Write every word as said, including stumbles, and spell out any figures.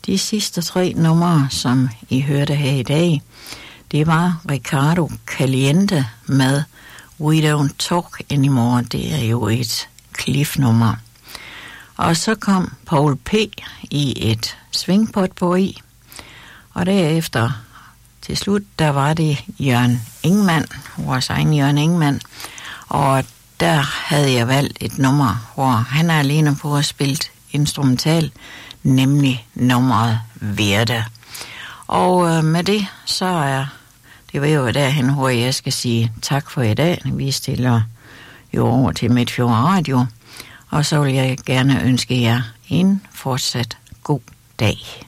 De sidste tre numre, som I hørte her i dag, det var Ricardo Caliente med We Don't Talk Anymore. Det er jo et Cliff-nummer. Og så kom Paul P. i et swingpotpourri. Og derefter, til slut, der var det Jørgen Ingmann, vores egen Jørgen Ingmann. Og der havde jeg valgt et nummer, hvor han er alene på at spille instrumental, nemlig nummeret Verde. Og øh, med det, så er det var jo derhen, hvor jeg skal sige tak for i dag. Vi stiller jo over til Midtfjord Radio, og så vil jeg gerne ønske jer en fortsat god dag.